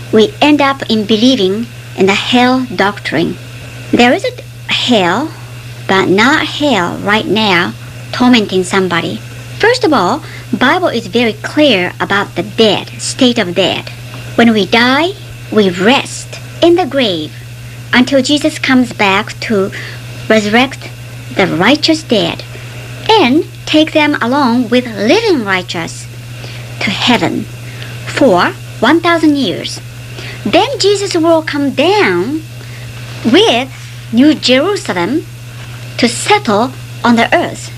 we end up in believing in the hell doctrine. There is a hell, but not hell right now, tormenting somebody. First of all, Bible is very clear about the dead, state of dead. When we die, we rest in the grave until Jesus comes back to resurrect the righteous dead and take them along with living righteous to heaven for 1,000 years. Then Jesus will come down with New Jerusalem to settle on the earth.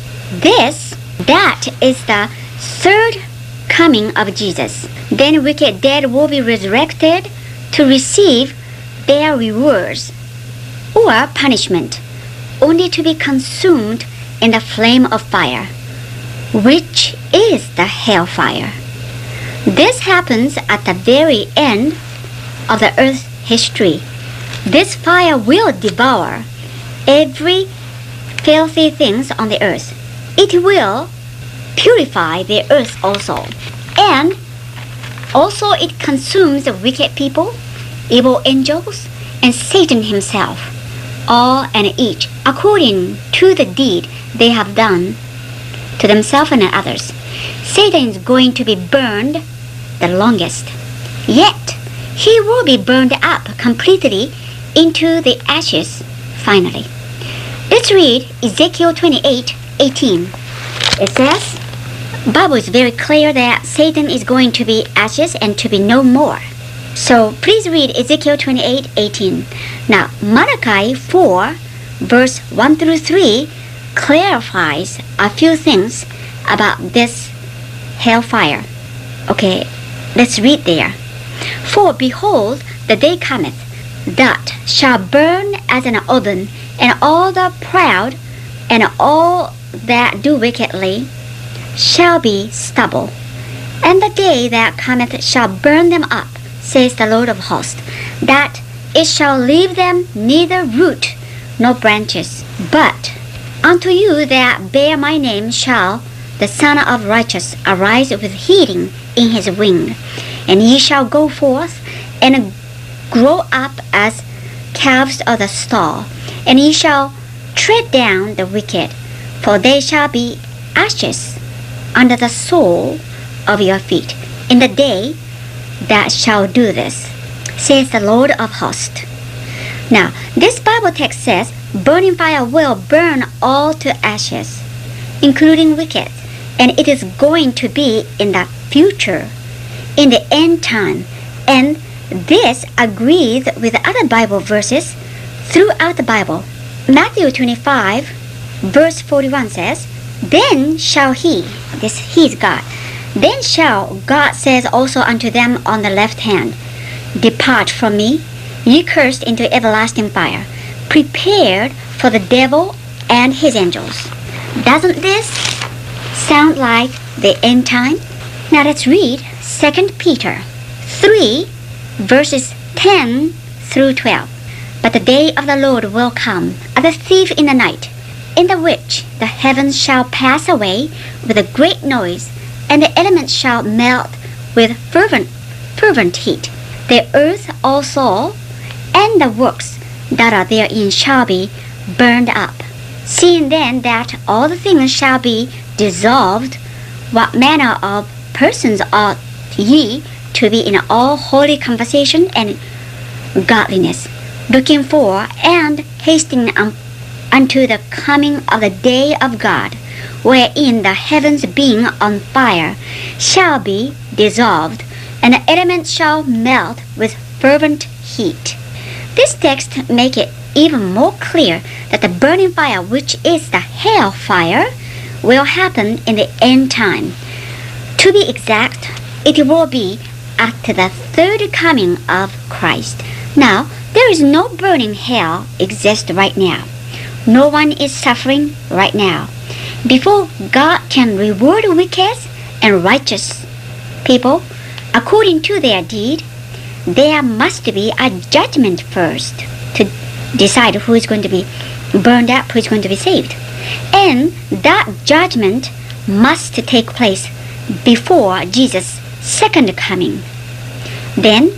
That is the third coming of Jesus. Then wicked dead will be resurrected to receive their rewards or punishment, only to be consumed in the flame of fire, which is the hellfire. This happens at the very end of the earth's history. This fire will devour every filthy things on the earth. It will purify the earth also. And also it consumes the wicked people, evil angels, and Satan himself, all and each according to the deed they have done to themselves and others. Satan is going to be burned the longest. Yet he will be burned up completely into the ashes finally. Let's read Ezekiel 28:18. It says, Bible is very clear that Satan is going to be ashes and to be no more. So please read Ezekiel 28:18. Now Malachi 4 verse 1 through 3 clarifies a few things about this hellfire. Okay, let's read there. For behold, the day cometh that shall burn as an oven, and all the proud and all that do wickedly shall be stubble. And the day that cometh shall burn them up, says the Lord of hosts, that it shall leave them neither root nor branches. But unto you that bear my name shall the Son of Righteous arise with healing in his wing, and ye shall go forth and grow up as calves of the stall, and ye shall tread down the wicked, for they shall be ashes under the sole of your feet in the day that shall do this, says the Lord of hosts. Now, this Bible text says, burning fire will burn all to ashes, including wicked, and it is going to be in the future, in the end time. And this agrees with other Bible verses throughout the Bible. Matthew 25 verse 41 says, Then shall he is God, then shall God says also unto them on the left hand, Depart from me, ye cursed, into everlasting fire, prepared for the devil and his angels. Doesn't this sound like the end time? Now let's read 2 Peter 3 verses 10 through 12. But the day of the Lord will come as a thief in the night, in the which the heavens shall pass away with a great noise, and the elements shall melt with fervent heat. The earth also and the works that are therein shall be burned up. Seeing then that all the things shall be dissolved, what manner of persons ought ye to be in all holy conversation and godliness, looking for and hastening unto the coming of the day of God, wherein the heavens being on fire shall be dissolved, and the elements shall melt with fervent heat. This text makes it even more clear that the burning fire, which is the hell fire, will happen in the end time. To be exact, it will be at the third coming of Christ. Now, there is no burning hell exist right now. No one is suffering right now. Before God can reward wicked and righteous people according to their deed, there must be a judgment first to decide who is going to be burned up, who is going to be saved. And that judgment must take place before Jesus' second coming. Then